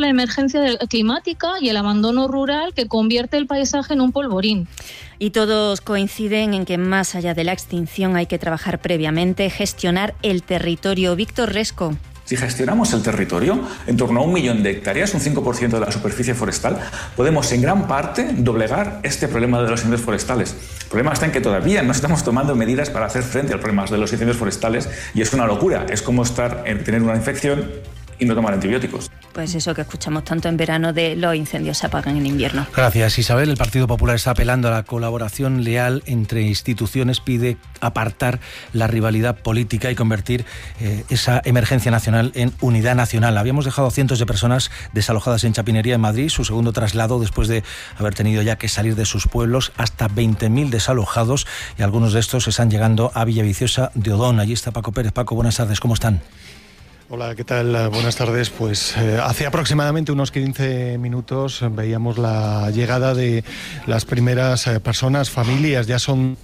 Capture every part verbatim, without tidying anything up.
la emergencia climática y el abandono rural que convierte el paisaje en un polvorín. Y todos coinciden en que más allá de la extinción hay que trabajar previamente, gestionar el territorio. Víctor Resco. Si gestionamos el territorio, en torno a un millón de hectáreas, un cinco por ciento de la superficie forestal, podemos en gran parte doblegar este problema de los incendios forestales. El problema está en que todavía no estamos tomando medidas para hacer frente al problema de los incendios forestales y es una locura. Es como estar en tener una infección y no tomar antibióticos. Pues eso que escuchamos tanto en verano de los incendios se apagan en invierno. Gracias, Isabel. El Partido Popular está apelando a la colaboración leal entre instituciones, pide apartar la rivalidad política y convertir eh, esa emergencia nacional en unidad nacional. Habíamos dejado cientos de personas desalojadas en Chapinería, en Madrid, su segundo traslado después de haber tenido ya que salir de sus pueblos, hasta veinte mil desalojados, y algunos de estos están llegando a Villaviciosa de Odón. Allí está Paco Pérez. Paco, buenas tardes, ¿cómo están? Hola, ¿qué tal? Buenas tardes. Pues eh, hace aproximadamente unos quince minutos veíamos la llegada de las primeras eh, personas, familias, ya son...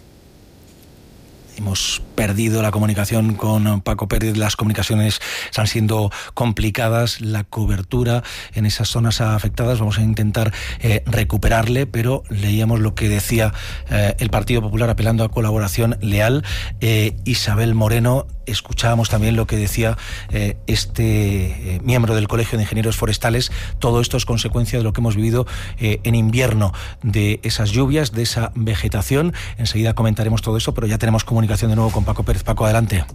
Hemos perdido la comunicación con Paco Pérez, las comunicaciones están siendo complicadas, la cobertura en esas zonas afectadas, vamos a intentar eh, recuperarle, pero leíamos lo que decía eh, el Partido Popular apelando a colaboración leal. Eh, Isabel Moreno, escuchábamos también lo que decía eh, este eh, miembro del Colegio de Ingenieros Forestales. Todo esto es consecuencia de lo que hemos vivido eh, en invierno, de esas lluvias, de esa vegetación. Enseguida comentaremos todo eso, pero ya tenemos comunicación de nuevo con Paco Pérez. Paco, adelante.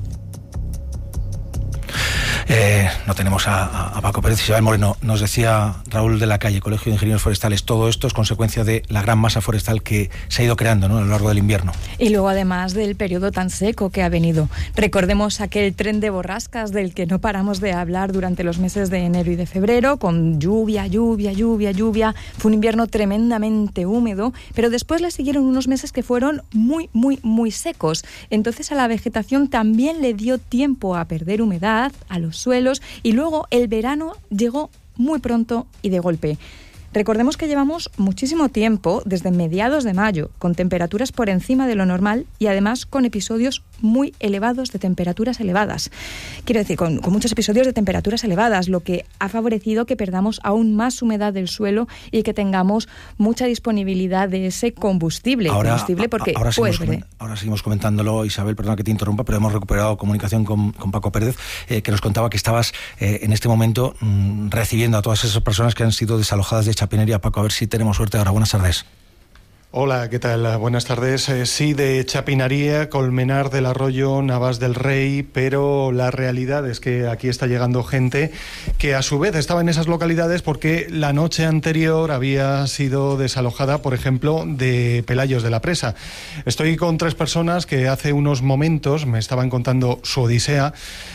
Eh, no tenemos a, a Paco Pérez. Isabel Moreno, nos decía Raúl de la Calle, Colegio de Ingenieros Forestales, todo esto es consecuencia de la gran masa forestal que se ha ido creando, ¿no?, a lo largo del invierno. Y luego además del periodo tan seco que ha venido. Recordemos aquel tren de borrascas del que no paramos de hablar durante los meses de enero y de febrero, con lluvia, lluvia, lluvia, lluvia. Fue un invierno tremendamente húmedo, pero después le siguieron unos meses que fueron muy, muy, muy secos. Entonces a la vegetación también le dio tiempo a perder humedad, a los suelos, y luego el verano llegó muy pronto y de golpe. Recordemos que llevamos muchísimo tiempo, desde mediados de mayo, con temperaturas por encima de lo normal y además con episodios muy elevados de temperaturas elevadas. Quiero decir, con, con muchos episodios de temperaturas elevadas, lo que ha favorecido que perdamos aún más humedad del suelo y que tengamos mucha disponibilidad de ese combustible. Ahora, combustible porque, ahora, pues, seguimos, ahora seguimos comentándolo, Isabel, perdona que te interrumpa, pero hemos recuperado comunicación con, con Paco Pérez, eh, que nos contaba que estabas eh, en este momento mmm, recibiendo a todas esas personas que han sido desalojadas de Chapinería. Paco, a ver si tenemos suerte ahora. Buenas tardes. Hola, ¿qué tal? Buenas tardes. Eh, sí, de Chapinaría, Colmenar del Arroyo, Navas del Rey, pero la realidad es que aquí está llegando gente que a su vez estaba en esas localidades porque la noche anterior había sido desalojada, por ejemplo, de Pelayos de la Presa. Estoy con tres personas que hace unos momentos me estaban contando su odisea.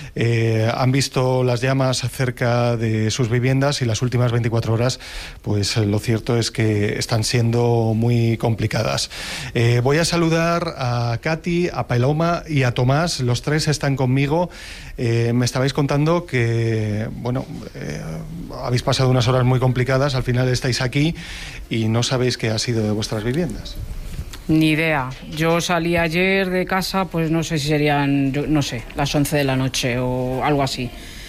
Eh, han visto las llamas cerca de sus viviendas y las últimas veinticuatro horas, pues lo cierto es que están siendo muy complicadas. Eh, voy a saludar a Katy, a Paloma y a Tomás. Los tres están conmigo. Eh, me estabais contando que, bueno, eh, habéis pasado unas horas muy complicadas. Al final estáis aquí y no sabéis qué ha sido de vuestras viviendas. Ni idea. Yo salí ayer de casa, pues no sé si serían, yo, no sé, las once de la noche o algo así.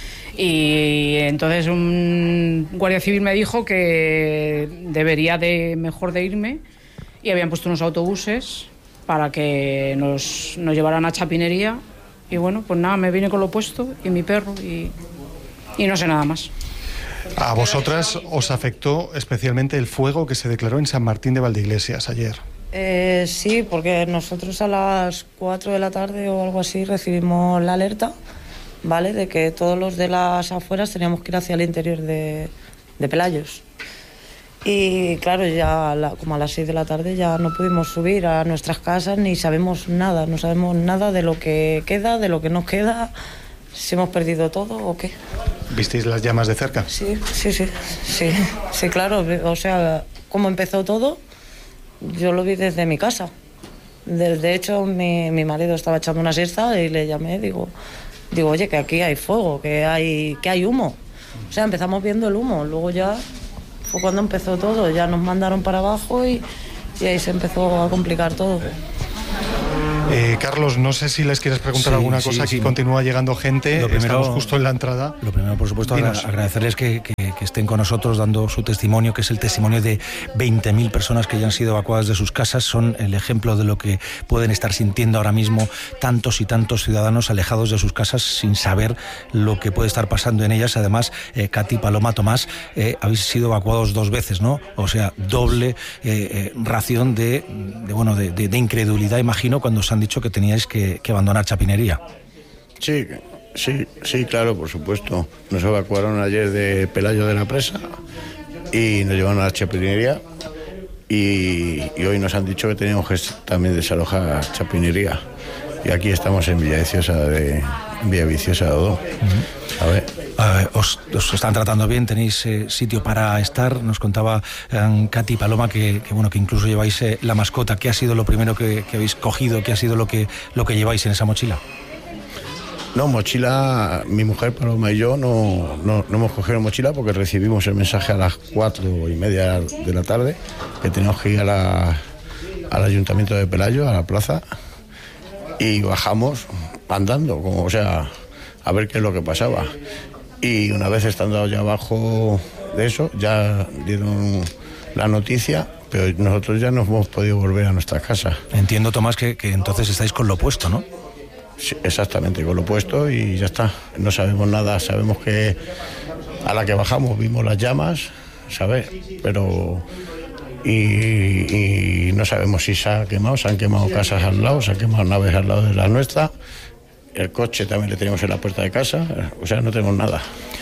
Y entonces un guardia civil me dijo que debería de mejor de irme y habían puesto unos autobuses para que nos, nos llevaran a Chapinería. Y bueno, pues nada, me vine con lo puesto y mi perro y, y no sé nada más. A vosotras os afectó especialmente el fuego que se declaró en San Martín de Valdeiglesias ayer. Eh, sí, porque nosotros a las cuatro de la tarde o algo así recibimos la alerta, ¿vale?, de que todos los de las afueras teníamos que ir hacia el interior de, de Pelayos. Y claro, ya a la, como a las seis de la tarde ya no pudimos subir a nuestras casas ni sabemos nada, no sabemos nada de lo que queda, de lo que nos queda, si hemos perdido todo o qué. ¿Visteis las llamas de cerca? Sí, sí, sí, sí, sí, claro, o sea, cómo empezó todo, yo lo vi desde mi casa. De, de hecho, mi, mi marido estaba echando una siesta y le llamé, digo, digo, oye, que aquí hay fuego, que hay, que hay humo. O sea, empezamos viendo el humo, luego ya fue cuando empezó todo, ya nos mandaron para abajo y, y ahí se empezó a complicar todo. Eh, Carlos, no sé si les quieres preguntar sí, alguna sí, cosa, sí. Aquí continúa llegando gente, lo primero, estamos justo en la entrada. Lo primero, por supuesto, Dinos. agradecerles que, que que estén con nosotros dando su testimonio, que es el testimonio de veinte mil personas que ya han sido evacuadas de sus casas. Son el ejemplo de lo que pueden estar sintiendo ahora mismo tantos y tantos ciudadanos alejados de sus casas sin saber lo que puede estar pasando en ellas. Además, eh, Katy, Paloma, Tomás, eh, habéis sido evacuados dos veces, ¿no? O sea, doble eh, eh, ración de, de bueno de, de, de incredulidad, imagino, cuando os han dicho que teníais que, que abandonar Chapinería. Sí, sí, sí, claro, por supuesto. Nos evacuaron ayer de Pelayo de la Presa y nos llevaron a la Chapinería y, y hoy nos han dicho que teníamos que también desalojar Chapinería. Y aquí estamos en Villaviciosa de Villaviciosa de Odón. Uh-huh. A ver. Uh, os, os están tratando bien, tenéis eh, sitio para estar. Nos contaba eh, Katy, Paloma que, que bueno que incluso lleváis eh, la mascota. ¿Qué ha sido lo primero que, que habéis cogido? ¿Qué ha sido lo que lo que lleváis en esa mochila? No, mochila, mi mujer Paloma y yo no, no, no hemos cogido mochila porque recibimos el mensaje a las cuatro y media de la tarde que teníamos que ir a la, al ayuntamiento de Pelayo, a la plaza, y bajamos andando, como, o sea, a ver qué es lo que pasaba. Y una vez estando allá abajo de eso, ya dieron la noticia, pero nosotros ya no hemos podido volver a nuestra casa. Entiendo, Tomás, que, que entonces estáis con lo puesto, ¿no? Sí, exactamente, con lo puesto y ya está. No sabemos nada, sabemos que a la que bajamos vimos las llamas, ¿sabes? Pero... Y, y no sabemos si se ha quemado, se han quemado casas al lado, se han quemado naves al lado de la nuestra. El coche también le tenemos en la puerta de casa, o sea, no tenemos nada.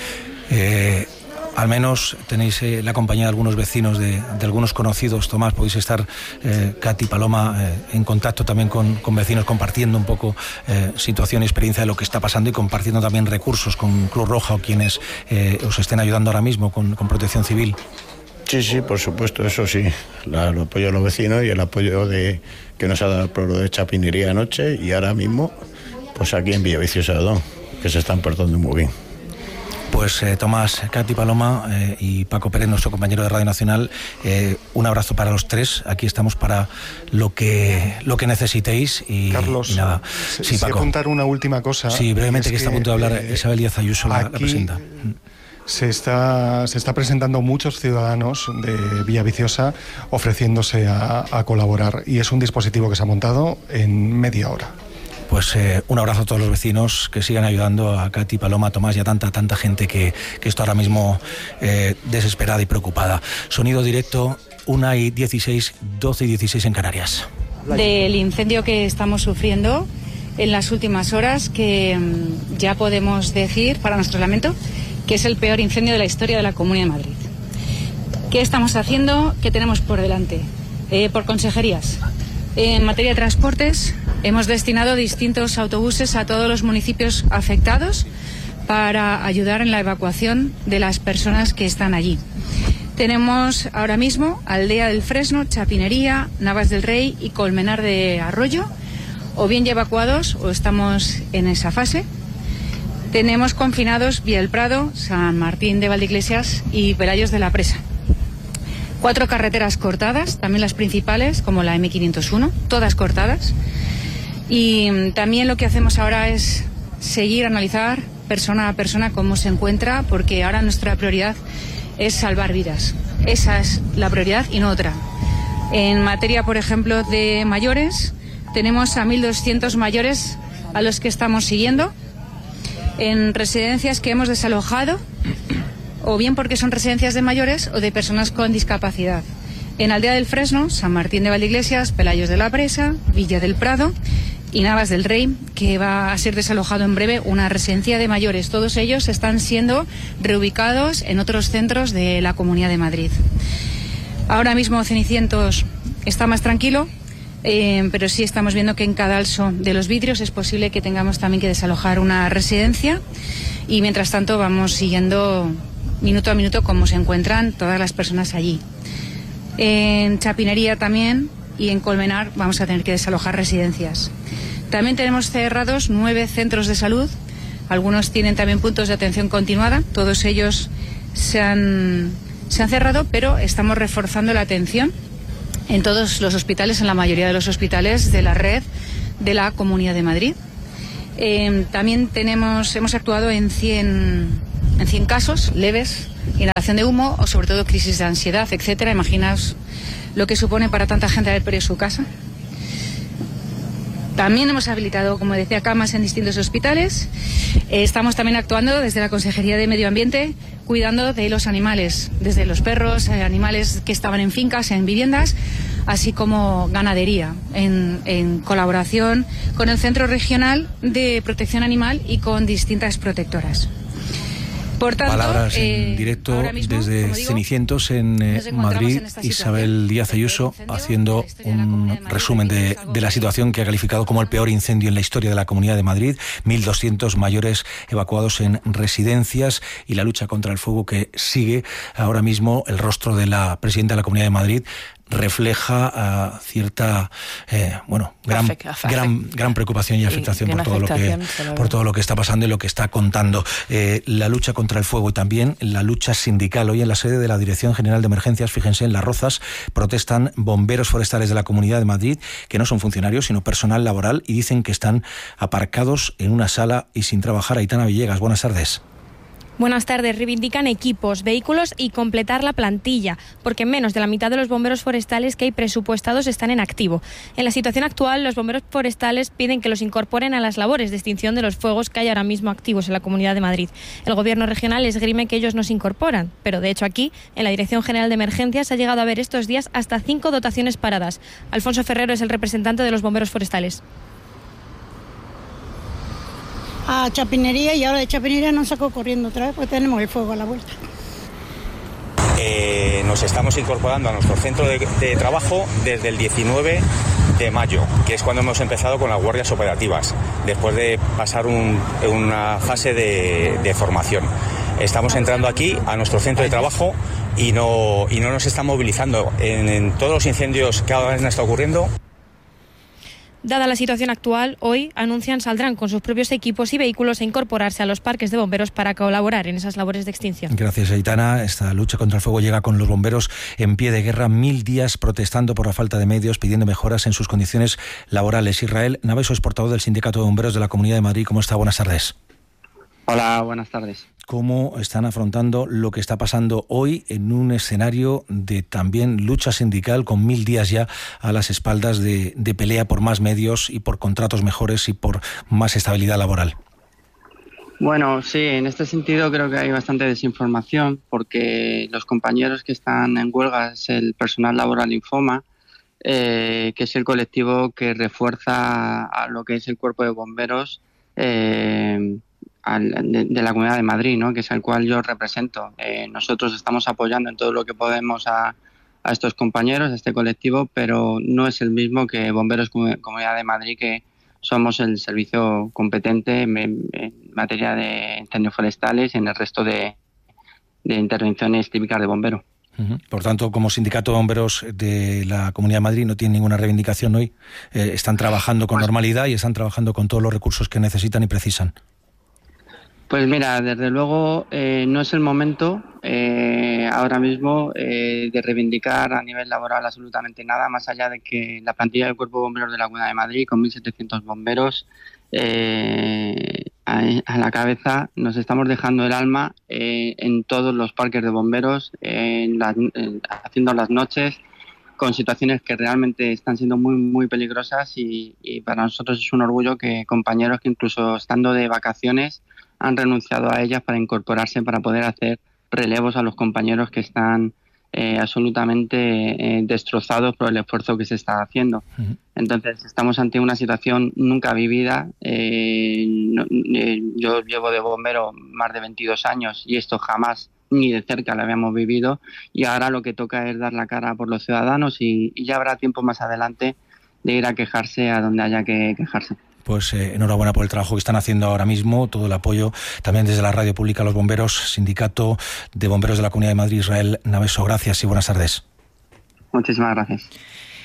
Eh... Al menos tenéis eh, la compañía de algunos vecinos, de, de algunos conocidos. Tomás, podéis estar, eh, Katy, Paloma, eh, en contacto también con, con vecinos, compartiendo un poco eh, situación y experiencia de lo que está pasando y compartiendo también recursos con Cruz Roja o quienes eh, os estén ayudando ahora mismo con, con Protección Civil. Sí, sí, por supuesto, eso sí. La, el apoyo de los vecinos y el apoyo de que nos ha dado el pueblo de Chapinería anoche y ahora mismo, pues aquí en Villaviciosa de Odón, que se están portando muy bien. Pues eh, Tomás, Katy, Paloma eh, y Paco Pérez, nuestro compañero de Radio Nacional, eh, un abrazo para los tres. Aquí estamos para lo que lo que necesitéis y, Carlos, y nada. Sí, sí, Paco. apuntar una última cosa. Sí, brevemente, que, que está a punto de hablar eh, Isabel Díaz Ayuso, la, la presidenta. Se está, se está presentando muchos ciudadanos de Villaviciosa ofreciéndose a, a colaborar y es un dispositivo que se ha montado en media hora. Pues eh, un abrazo a todos los vecinos que sigan ayudando a Katy, Paloma, Tomás y a tanta, tanta gente que, que está ahora mismo eh, desesperada y preocupada. Sonido directo, una y dieciséis, doce y dieciséis en Canarias. Del incendio que estamos sufriendo en las últimas horas, que ya podemos decir, para nuestro lamento, que es el peor incendio de la historia de la Comunidad de Madrid. ¿Qué estamos haciendo? ¿Qué tenemos por delante? Eh, por consejerías. En materia de transportes, hemos destinado distintos autobuses a todos los municipios afectados para ayudar en la evacuación de las personas que están allí. Tenemos ahora mismo Aldea del Fresno, Chapinería, Navas del Rey y Colmenar de Arroyo, o bien ya evacuados o estamos en esa fase. Tenemos confinados Villa del Prado, San Martín de Valdeiglesias y Pelayos de la Presa. Cuatro carreteras cortadas, también las principales, como la eme quinientos uno, todas cortadas. Y también lo que hacemos ahora es seguir, analizar persona a persona cómo se encuentra, porque ahora nuestra prioridad es salvar vidas. Esa es la prioridad y no otra. En materia, por ejemplo, de mayores, tenemos a mil doscientos mayores a los que estamos siguiendo en residencias que hemos desalojado, o bien porque son residencias de mayores o de personas con discapacidad. En Aldea del Fresno, San Martín de Valdeiglesias, Pelayos de la Presa, Villa del Prado y Navas del Rey, que va a ser desalojado en breve una residencia de mayores. Todos ellos están siendo reubicados en otros centros de la Comunidad de Madrid. Ahora mismo Cenicientos está más tranquilo, eh, pero sí estamos viendo que en Cadalso de los Vidrios es posible que tengamos también que desalojar una residencia y mientras tanto vamos siguiendo minuto a minuto cómo se encuentran todas las personas allí. En Chapinería también y en Colmenar vamos a tener que desalojar residencias. También tenemos cerrados nueve centros de salud, algunos tienen también puntos de atención continuada, todos ellos se han, se han cerrado, pero estamos reforzando la atención en todos los hospitales, en la mayoría de los hospitales de la red de la Comunidad de Madrid. Eh, también tenemos, hemos actuado en cien, en cien casos leves y en la inhalación de humo o sobre todo crisis de ansiedad, etcétera. Imaginaos lo que supone para tanta gente haber perdido su casa. También hemos habilitado, como decía, camas en distintos hospitales. Eh, estamos también actuando desde la Consejería de Medio Ambiente, cuidando de los animales, desde los perros, eh, animales que estaban en fincas, en viviendas, así como ganadería, en, en colaboración con el Centro Regional de Protección Animal y con distintas protectoras. Por tanto, palabras eh, en directo mismo, desde digo, Cenicientos en eh, Madrid, en Isabel Díaz Ayuso haciendo un resumen de, de la situación que ha calificado como el peor incendio en la historia de la Comunidad de Madrid, mil doscientos mayores evacuados en residencias y la lucha contra el fuego que sigue. Ahora mismo el rostro de la presidenta de la Comunidad de Madrid refleja uh, cierta eh, bueno gran, afect, afect. gran gran preocupación y afectación y por todo lo que por todo lo que está pasando y lo que está contando. Eh, la lucha contra el fuego y también la lucha sindical. Hoy en la sede de la Dirección General de Emergencias, fíjense, en Las Rozas, protestan bomberos forestales de la Comunidad de Madrid, que no son funcionarios sino personal laboral, y dicen que están aparcados en una sala y sin trabajar. Aitana Villegas, buenas tardes. Buenas tardes. Reivindican equipos, vehículos y completar la plantilla, porque menos de la mitad de los bomberos forestales que hay presupuestados están en activo. En la situación actual, los bomberos forestales piden que los incorporen a las labores de extinción de los fuegos que hay ahora mismo activos en la Comunidad de Madrid. El Gobierno regional esgrime que ellos no se incorporan, pero de hecho aquí, en la Dirección General de Emergencias, ha llegado a haber estos días hasta cinco dotaciones paradas. Alfonso Ferrero es el representante de los bomberos forestales. A Chapinería, y ahora de Chapinería nos sacó corriendo otra vez, pues tenemos el fuego a la vuelta. Eh, nos estamos incorporando a nuestro centro de, de trabajo desde el diecinueve de mayo, que es cuando hemos empezado con las guardias operativas, después de pasar un, una fase de, de formación. Estamos entrando aquí a nuestro centro de trabajo y no, y no nos están movilizando. En, en todos los incendios que ahora nos está ocurriendo. Dada la situación actual, hoy anuncian saldrán con sus propios equipos y vehículos a incorporarse a los parques de bomberos para colaborar en esas labores de extinción. Gracias, Aitana. Esta lucha contra el fuego llega con los bomberos en pie de guerra, mil días protestando por la falta de medios, pidiendo mejoras en sus condiciones laborales. Israel Naveso es portavoz del Sindicato de Bomberos de la Comunidad de Madrid. ¿Cómo está? Buenas tardes. Hola, buenas tardes. ¿Cómo están afrontando lo que está pasando hoy en un escenario de también lucha sindical con mil días ya a las espaldas de, de pelea por más medios y por contratos mejores y por más estabilidad laboral? Bueno, sí, en este sentido creo que hay bastante desinformación porque los compañeros que están en huelga es el personal laboral Infoma, eh, que es el colectivo que refuerza a lo que es el cuerpo de bomberos eh, De, de la Comunidad de Madrid, ¿no? Que es el cual yo represento. Eh, nosotros estamos apoyando en todo lo que podemos a, a estos compañeros, a este colectivo, pero no es el mismo que Bomberos Comunidad de Madrid, que somos el servicio competente en, en materia de incendios forestales y en el resto de, de intervenciones típicas de bombero. Uh-huh. Por tanto, como sindicato de bomberos de la Comunidad de Madrid no tienen ninguna reivindicación hoy. Eh, están trabajando con pues, normalidad y están trabajando con todos los recursos que necesitan y precisan. Pues mira, desde luego eh, no es el momento eh, ahora mismo eh, de reivindicar a nivel laboral absolutamente nada, más allá de que la plantilla del Cuerpo de Bomberos de la Comunidad de Madrid, con mil setecientos bomberos eh, a, a la cabeza, nos estamos dejando el alma eh, en todos los parques de bomberos, eh, en las, en, haciendo las noches, con situaciones que realmente están siendo muy muy peligrosas y, y para nosotros es un orgullo que compañeros que incluso estando de vacaciones han renunciado a ellas para incorporarse, para poder hacer relevos a los compañeros que están eh, absolutamente eh, destrozados por el esfuerzo que se está haciendo. Uh-huh. Entonces, estamos ante una situación nunca vivida. Eh, no, eh, yo llevo de bombero más de veintidós años y esto jamás ni de cerca lo habíamos vivido, y ahora lo que toca es dar la cara por los ciudadanos y, y ya habrá tiempo más adelante de ir a quejarse a donde haya que quejarse. Pues eh, enhorabuena por el trabajo que están haciendo ahora mismo, todo el apoyo también desde la Radio Pública a los bomberos, Sindicato de Bomberos de la Comunidad de Madrid, Israel Naveso. Gracias y buenas tardes. Muchísimas gracias.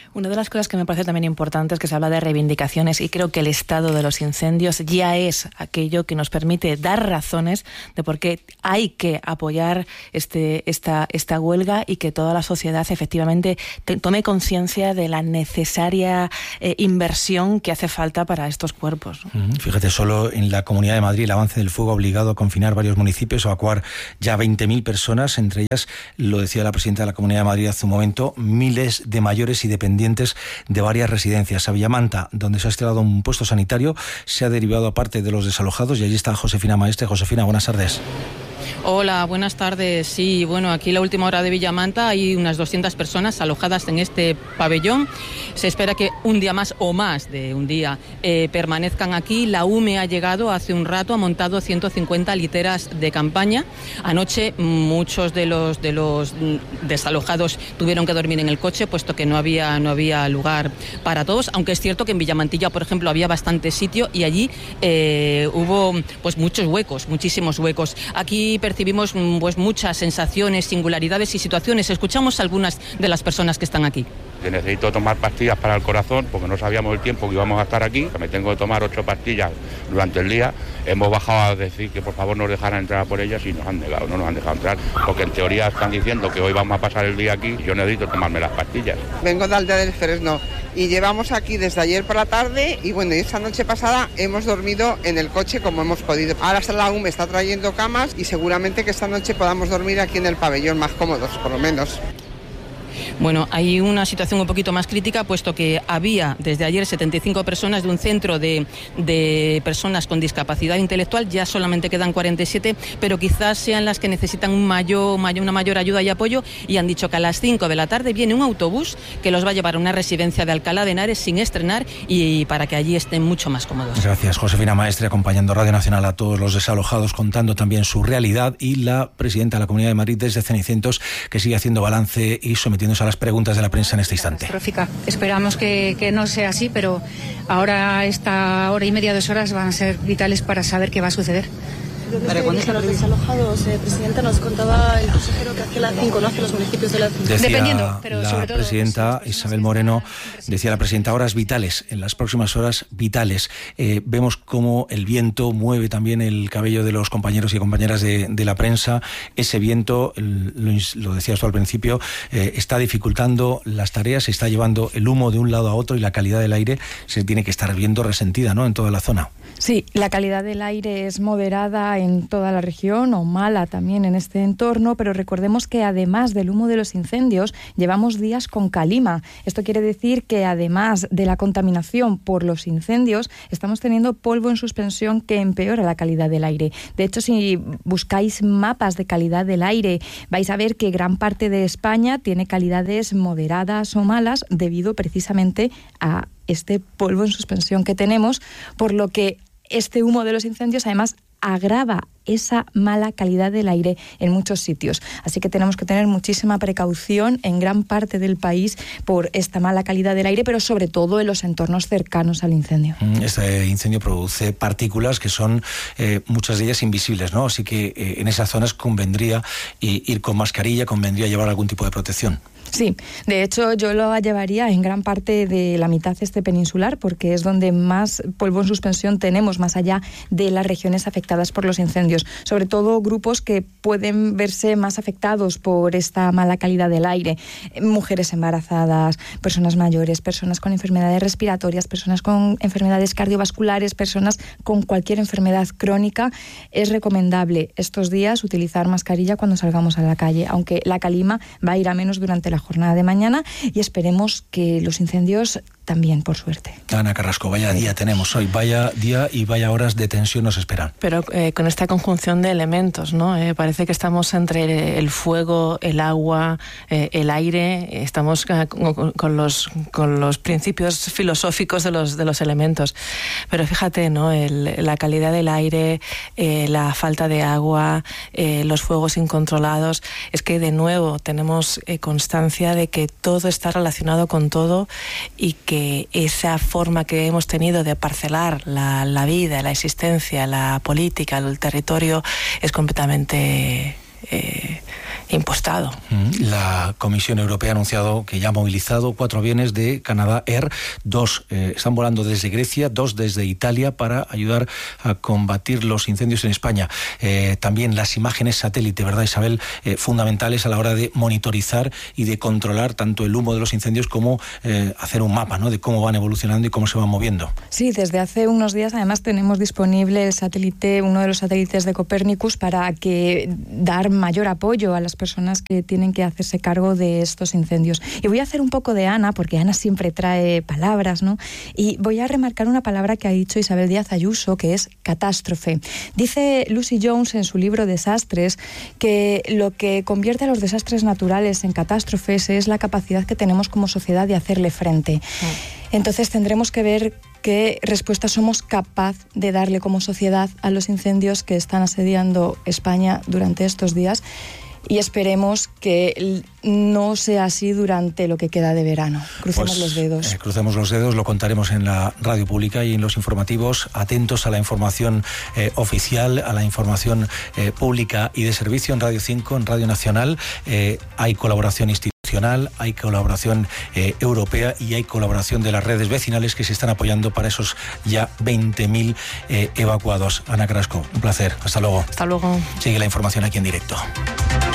Una de las cosas que me parece también importante es que se habla de reivindicaciones y creo que el estado de los incendios ya es aquello que nos permite dar razones de por qué hay que apoyar este, esta, esta huelga y que toda la sociedad efectivamente te, tome conciencia de la necesaria eh, inversión que hace falta para estos cuerpos. Fíjate, solo en la Comunidad de Madrid el avance del fuego ha obligado a confinar varios municipios, a evacuar ya veinte mil personas, entre ellas, lo decía la presidenta de la Comunidad de Madrid hace un momento, miles de mayores y dependientes de varias residencias. A Villamanta, donde se ha instalado un puesto sanitario, se ha derivado a parte de los desalojados y allí está Josefina Maestre. Josefina, buenas tardes. Hola, buenas tardes. Sí, bueno, aquí la última hora de Villamanta hay unas doscientas personas alojadas en este pabellón. Se espera que un día más o más de un día eh, permanezcan aquí. La U M E ha llegado hace un rato, ha montado ciento cincuenta literas de campaña. Anoche muchos de los de los desalojados tuvieron que dormir en el coche, puesto que no había no había lugar para todos. Aunque es cierto que en Villamantilla, por ejemplo, había bastante sitio y allí eh, hubo pues muchos huecos, muchísimos huecos. Aquí percibimos pues muchas sensaciones, singularidades y situaciones. Escuchamos algunas de las personas que están aquí. Yo necesito tomar pastillas para el corazón porque no sabíamos el tiempo que íbamos a estar aquí. Me tengo que tomar ocho pastillas durante el día. Hemos bajado a decir que por favor nos dejaran entrar por ellas y nos han negado, no nos han dejado entrar, porque en teoría están diciendo que hoy vamos a pasar el día aquí y yo necesito tomarme las pastillas. Vengo de Aldea del Fresno y llevamos aquí desde ayer por la tarde y bueno, esta noche pasada hemos dormido en el coche como hemos podido. Ahora la U M E está trayendo camas y seguramente que esta noche podamos dormir aquí en el pabellón más cómodos, por lo menos. Bueno, hay una situación un poquito más crítica, puesto que había desde ayer setenta y cinco personas de un centro de, de personas con discapacidad intelectual, ya solamente quedan cuarenta y siete, pero quizás sean las que necesitan un mayor, mayor, una mayor ayuda y apoyo, y han dicho que a las cinco de la tarde viene un autobús que los va a llevar a una residencia de Alcalá de Henares sin estrenar y para que allí estén mucho más cómodos. Gracias, Josefina Maestre, acompañando Radio Nacional a todos los desalojados, contando también su realidad, y la presidenta de la Comunidad de Madrid desde Cenicientos, que sigue haciendo balance y sometiéndose a las preguntas de la prensa en este instante. Esperamos que, que no sea así, pero ahora esta hora y media, dos horas van a ser vitales para saber qué va a suceder. ¿Para cuándo están los desalojados? Eh, Presidenta, nos contaba el consejero que hacia las cinco, ¿no? Hacia los municipios de la ciudad. Decía Dependiendo, pero la sobre todo, presidenta pues, Isabel Moreno, decía la presidenta, horas vitales, en las próximas horas vitales. Eh, vemos cómo el viento mueve también el cabello de los compañeros y compañeras de, de la prensa. Ese viento, lo, lo decías tú al principio, eh, está dificultando las tareas, se está llevando el humo de un lado a otro y la calidad del aire se tiene que estar viendo resentida, ¿no?, en toda la zona. Sí, la calidad del aire es moderada en toda la región o mala también en este entorno, pero recordemos que además del humo de los incendios, llevamos días con calima. Esto quiere decir que además de la contaminación por los incendios, estamos teniendo polvo en suspensión que empeora la calidad del aire. De hecho, si buscáis mapas de calidad del aire, vais a ver que gran parte de España tiene calidades moderadas o malas debido precisamente a este polvo en suspensión que tenemos, por lo que este humo de los incendios además agrava esa mala calidad del aire en muchos sitios. Así que tenemos que tener muchísima precaución en gran parte del país por esta mala calidad del aire, pero sobre todo en los entornos cercanos al incendio. Este incendio produce partículas que son eh, muchas de ellas invisibles, ¿no? Así que eh, en esas zonas convendría eh, ir con mascarilla, convendría llevar algún tipo de protección. Sí, de hecho yo lo llevaría en gran parte de la mitad este peninsular, porque es donde más polvo en suspensión tenemos, más allá de las regiones afectadas por los incendios. Sobre todo grupos que pueden verse más afectados por esta mala calidad del aire. Mujeres embarazadas, personas mayores, personas con enfermedades respiratorias, personas con enfermedades cardiovasculares, personas con cualquier enfermedad crónica. Es recomendable estos días utilizar mascarilla cuando salgamos a la calle, aunque la calima va a ir a menos durante la jornada de mañana y esperemos que los incendios también, por suerte. Ana Carrasco, vaya día tenemos hoy, vaya día y vaya horas de tensión nos esperan. Pero eh, con esta conjunción de elementos, ¿no? Eh, parece que estamos entre el fuego, el agua, eh, el aire, estamos eh, con, con, los, con los principios filosóficos de los, de los elementos. Pero fíjate, ¿no? El, la calidad del aire, eh, la falta de agua, eh, los fuegos incontrolados, es que de nuevo tenemos eh, constancia de que todo está relacionado con todo y que esa forma que hemos tenido de parcelar la, la vida, la existencia, la política, el territorio es completamente eh, impostado. La Comisión Europea ha anunciado que ya ha movilizado cuatro aviones de Canadá Air, dos eh, están volando desde Grecia, dos desde Italia para ayudar a combatir los incendios en España. Eh, también las imágenes satélite, ¿verdad, Isabel? Eh, fundamentales a la hora de monitorizar y de controlar tanto el humo de los incendios como eh, hacer un mapa, ¿no?, de cómo van evolucionando y cómo se van moviendo. Sí, desde hace unos días además tenemos disponible el satélite, uno de los satélites de Copérnicus, para que dar mayor apoyo a las personas que tienen que hacerse cargo de estos incendios. Y voy a hacer un poco de Ana, porque Ana siempre trae palabras, ¿no? Y voy a remarcar una palabra que ha dicho Isabel Díaz Ayuso, que es catástrofe. Dice Lucy Jones en su libro Desastres que lo que convierte a los desastres naturales en catástrofes es la capacidad que tenemos como sociedad de hacerle frente. Entonces tendremos que ver qué respuesta somos capaz de darle como sociedad a los incendios que están asediando España durante estos días, y esperemos que no sea así durante lo que queda de verano. Crucemos pues, los dedos. Eh, crucemos los dedos, lo contaremos en la radio pública y en los informativos. Atentos a la información eh, oficial, a la información eh, pública y de servicio en Radio cinco, en Radio Nacional. Eh, hay colaboración institucional, hay colaboración eh, europea y hay colaboración de las redes vecinales que se están apoyando para esos ya veinte mil eh, evacuados. Ana Carrasco, un placer. Hasta luego. Hasta luego. Sigue la información aquí en directo.